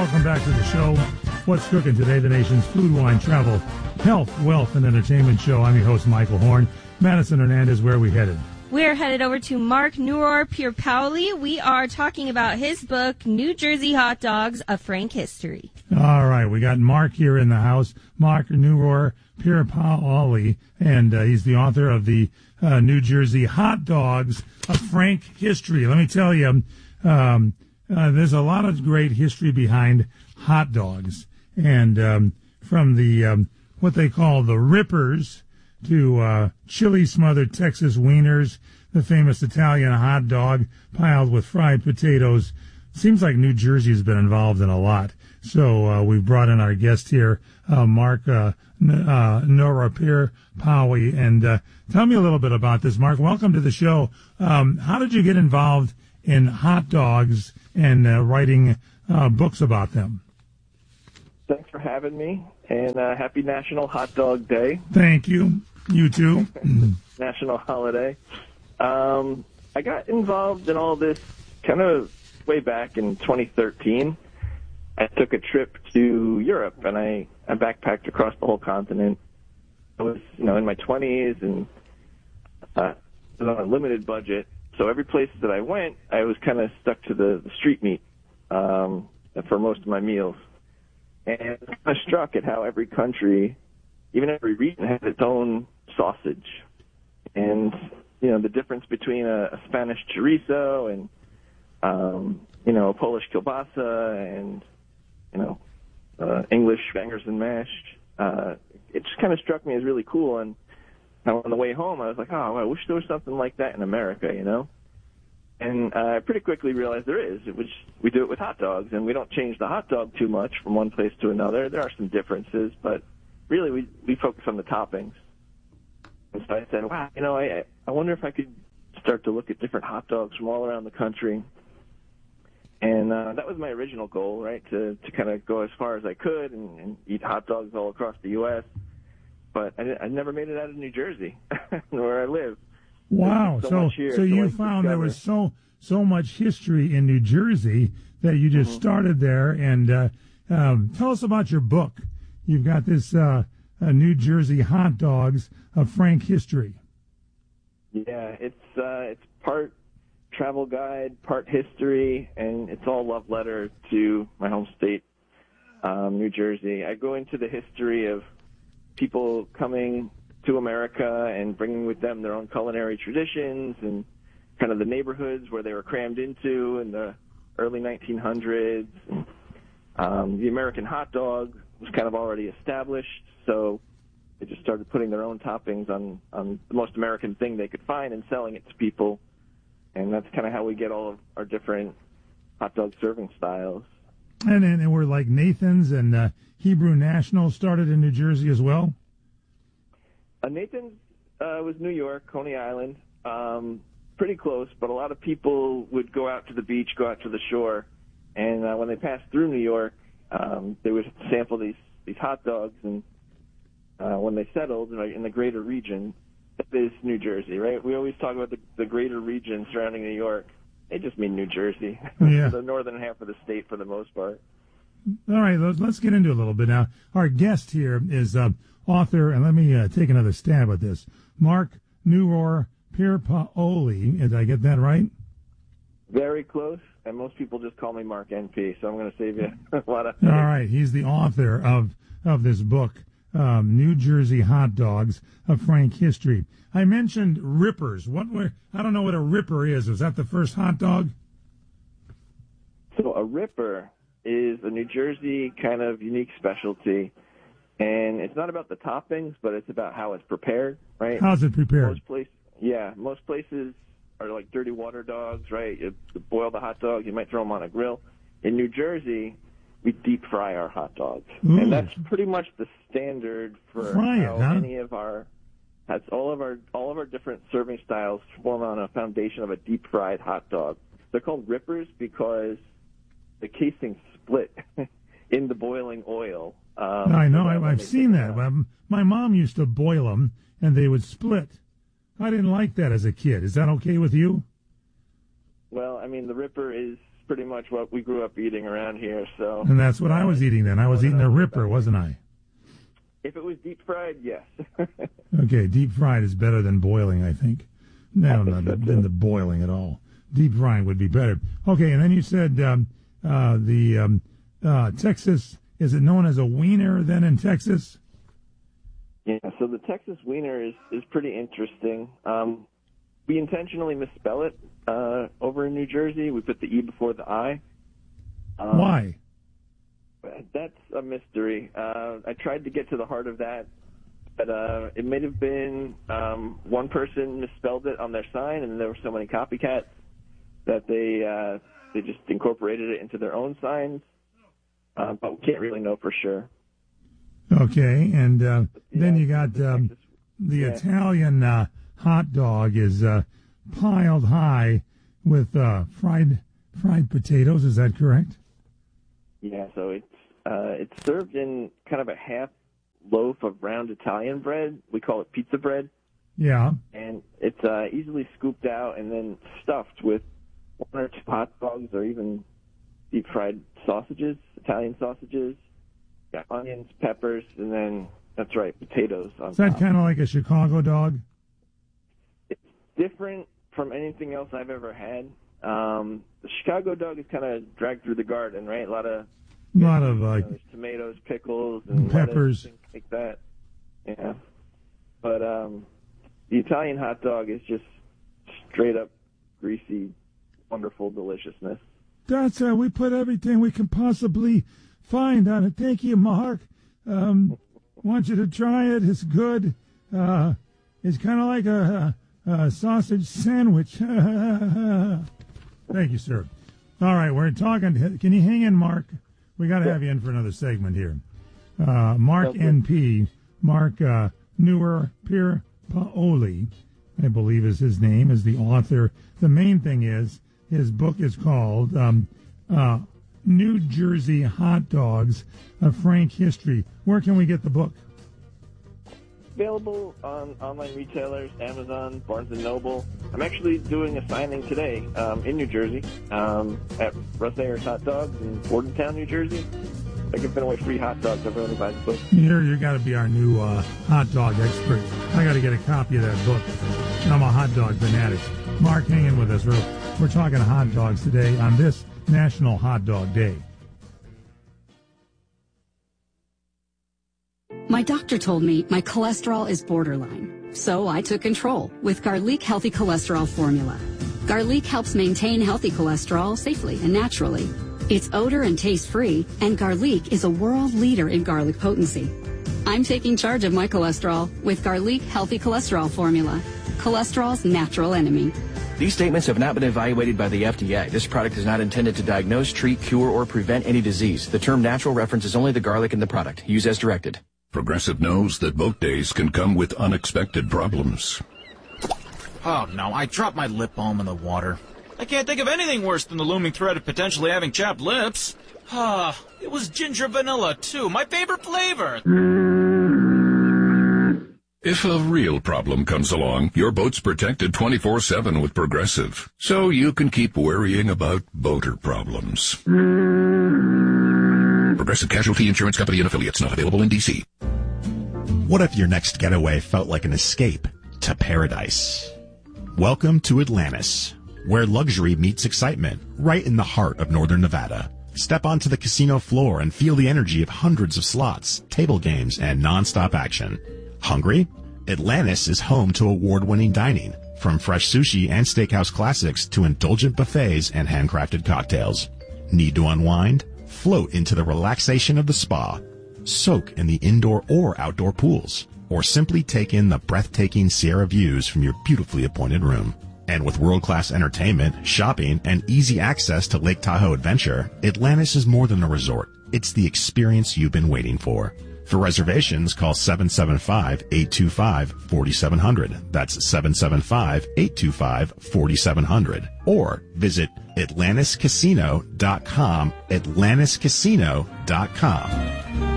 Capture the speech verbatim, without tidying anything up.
welcome back to the show. What's cooking today? The nation's food, wine, travel, health, wealth, and entertainment show. I'm your host, Michael Horn. Madison Hernandez, where are we headed? We're headed over to Mark Neuror Pierpaoli. We are talking about his book, New Jersey Hot Dogs, A Frank History. All right, we got Mark here in the house, Mark Neuror Pierpaoli, and uh, he's the author of the uh, New Jersey Hot Dogs, A Frank History. Let me tell you, um, uh, there's a lot of great history behind hot dogs, and um, from the um, what they call the Rippers to uh, chili smothered Texas wieners, the famous Italian hot dog piled with fried potatoes. Seems like New Jersey has been involved in a lot. So uh, we've brought in our guest here, uh, Mark uh, N- uh, Neuror Pierpaoli, and uh, tell me a little bit about this. Mark, welcome to the show. Um, how did you get involved in hot dogs and uh, writing uh, books about them? Thanks for having me, and uh, happy National Hot Dog Day. Thank you. You too. National holiday. Um, I got involved in all this kind of way back in twenty thirteen. I took a trip to Europe, and I, I backpacked across the whole continent. I was, you know, in my twenties, and uh, was on a limited budget. So every place that I went, I was kind of stuck to the, the street meat um, for most of my meals. And I was kind of struck at how every country, even every region, has its own sausage. And, you know, the difference between a, a Spanish chorizo and, um, you know, a Polish kielbasa and, you know, uh, English bangers and mash, uh, it just kind of struck me as really cool. And on the way home, I was like, oh, I wish there was something like that in America, you know? And uh, I pretty quickly realized there is. It was, we do it with hot dogs, and we don't change the hot dog too much from one place to another. There are some differences, but really we, we focus on the toppings. And so I said, wow, you know, I, I wonder if I could start to look at different hot dogs from all around the country. And uh, that was my original goal, right, to, to kind of go as far as I could and, and eat hot dogs all across the U S But I, I never made it out of New Jersey, where I live. Wow. So so, so you found discover. There was so so much history in New Jersey that you just mm-hmm. started there. And uh, um, tell us about your book. You've got this uh, uh, New Jersey Hot Dogs, A Frank History. Yeah, it's uh, it's part travel guide, part history, and it's all love letter to my home state, um, New Jersey. I go into the history of people coming to America and bringing with them their own culinary traditions and kind of the neighborhoods where they were crammed into in the early nineteen hundreds. Um, the American hot dog was kind of already established, so they just started putting their own toppings on, on the most American thing they could find and selling it to people. And that's kind of how we get all of our different hot dog serving styles. And, and, and we're like Nathan's and uh, Hebrew National started in New Jersey as well? Uh, Nathan's uh, was New York, Coney Island, um, pretty close, but a lot of people would go out to the beach, go out to the shore, and uh, when they passed through New York, um, they would sample these, these hot dogs, and uh, when they settled in the greater region, that is New Jersey, right? We always talk about the, the greater region surrounding New York. They just mean New Jersey, yeah. The northern half of the state for the most part. All right, let's get into it a little bit now. Our guest here is uh, author, and let me uh, take another stab at this, Mark Neuror Pierpaoli. Did I get that right? Very close, and most people just call me Mark N P, so I'm going to save you a lot of... All right, he's the author of, of this book, um, New Jersey Hot Dogs, A Frank History. I mentioned Rippers. What were, I don't know what a Ripper is. Was that the first hot dog? So a Ripper is a New Jersey kind of unique specialty, and it's not about the toppings, but it's about how it's prepared, right? How's it prepared? Most place, yeah, most places are like dirty water dogs, right? You boil the hot dog, you might throw them on a grill. In New Jersey, we deep fry our hot dogs, Ooh. And that's pretty much the standard for fry how it, huh? any of our that's all of our all of our different serving styles form on a foundation of a deep fried hot dog. They're called Rippers because the casing split in the boiling oil. Um, I know. I, I've seen that. Um, my mom used to boil them, and they would split. I didn't like that as a kid. Is that okay with you? Well, I mean, the Ripper is pretty much what we grew up eating around here. So. And that's what I was eating then. I was eating a Ripper, wasn't I? If it was deep fried, yes. Okay, deep fried is better than boiling, I think. No, no, than the boiling at all. Deep frying would be better. Okay, and then you said um, uh, the um, uh, Texas, is it known as a wiener then in Texas? Yeah, so the Texas wiener is, is pretty interesting. Um, we intentionally misspell it uh, over in New Jersey. We put the E before the I. Um, Why? That's a mystery. Uh, I tried to get to the heart of that, but uh, it may have been um, one person misspelled it on their sign, and there were so many copycats that they uh, they just incorporated it into their own signs. Uh, but we can't really know for sure. Okay, and uh, yeah, then you got um, Texas, the yeah. Italian uh, hot dog is uh, piled high with uh, fried fried potatoes. Is that correct? Yeah, so it's uh, it's served in kind of a half loaf of round Italian bread. We call it pizza bread. Yeah. And it's uh, easily scooped out and then stuffed with one or two hot dogs or even deep fried sausages, Italian sausages. Got onions, peppers, and then, that's right, potatoes on Is that top. kind of like a Chicago dog? It's different from anything else I've ever had. Um, the Chicago dog is kind of dragged through the garden, right? A lot of, A lot of you uh, know, there's tomatoes, pickles, and peppers. lettuce, things like that. Yeah. But um, the Italian hot dog is just straight up greasy, wonderful deliciousness. That's uh, we put everything we can possibly find on it. Thank you, Mark. Um, want you to try it. It's good. Uh, it's kind of like a, a, a sausage sandwich. Thank you, sir. All right, we're talking. Can you hang in, Mark? We got to have you in for another segment here. Uh, Mark Okay. N P, Mark uh, Newer Pierpaoli, I believe is his name, is the author. The main thing is his book is called um, uh, New Jersey Hot Dogs, A Frank History. Where can we get the book? Available on online retailers, Amazon, Barnes and Noble. I'm actually doing a signing today um, in New Jersey um, at Russ Ayers Hot Dogs in Bordentown, New Jersey. I give away free hot dogs to everyone who buys the book. Here, you got to be our new uh, hot dog expert. I got to get a copy of that book. I'm a hot dog fanatic. Mark, hang in with us. We're, we're talking hot dogs today on this National Hot Dog Day. My doctor told me my cholesterol is borderline, so I took control with Garlic Healthy Cholesterol Formula. Garlic helps maintain healthy cholesterol safely and naturally. It's odor and taste-free, and Garlic is a world leader in garlic potency. I'm taking charge of my cholesterol with Garlic Healthy Cholesterol Formula, cholesterol's natural enemy. These statements have not been evaluated by the F D A. This product is not intended to diagnose, treat, cure, or prevent any disease. The term natural references only the garlic in the product. Use as directed. Progressive knows that boat days can come with unexpected problems. Oh, no, I dropped my lip balm in the water. I can't think of anything worse than the looming threat of potentially having chapped lips. Ah, it was ginger vanilla, too, my favorite flavor. If a real problem comes along, your boat's protected twenty-four seven with Progressive, so you can keep worrying about boater problems. Progressive Casualty Insurance Company and affiliates, not available in D C. What if your next getaway felt like an escape to paradise? Welcome to Atlantis, where luxury meets excitement, right in the heart of northern Nevada. Step onto the casino floor and feel the energy of hundreds of slots, table games, and non-stop action. Hungry? Atlantis is home to award-winning dining, from fresh sushi and steakhouse classics to indulgent buffets and handcrafted cocktails. Need to unwind? Float into the relaxation of the spa. Soak in the indoor or outdoor pools. Or simply take in the breathtaking Sierra views from your beautifully appointed room. And with world-class entertainment, shopping, and easy access to Lake Tahoe Adventure, Atlantis is more than a resort. It's the experience you've been waiting for. For reservations, call seven seven five, eight two five, four seven zero zero. That's seven seven five, eight two five, four seven zero zero. Or visit Atlantis Casino dot com, Atlantis Casino dot com.